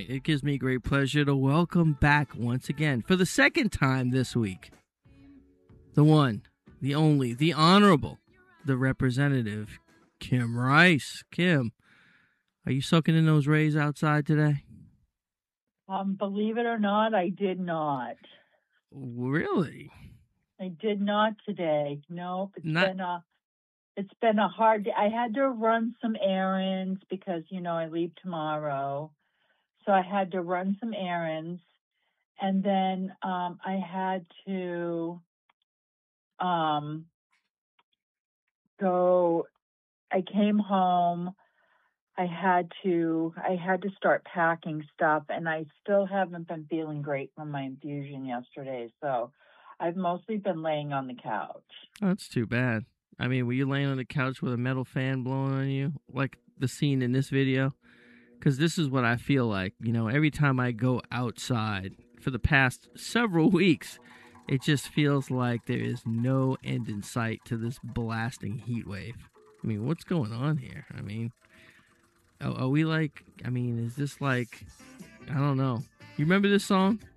right. It gives me great pleasure to welcome back once again, for the second time this week, the one, the only, the honorable, the representative, Kim Rice. Kim, are you soaking in those rays outside today? Believe it or not, I did not. Really? I did not today. Nope. Not. It's been a hard day. I had to run some errands because, I leave tomorrow. So I had to run some errands. And then I had to go. I came home. I had to start packing stuff, and I still haven't been feeling great from my infusion yesterday. So I've mostly been laying on the couch. Oh, that's too bad. I mean, were you laying on the couch with a metal fan blowing on you, like the scene in this video? Because this is what I feel like. Every time I go outside for the past several weeks, it just feels like there is no end in sight to this blasting heat wave. I mean, what's going on here? I mean, are we like, is this like, I don't know. You remember this song?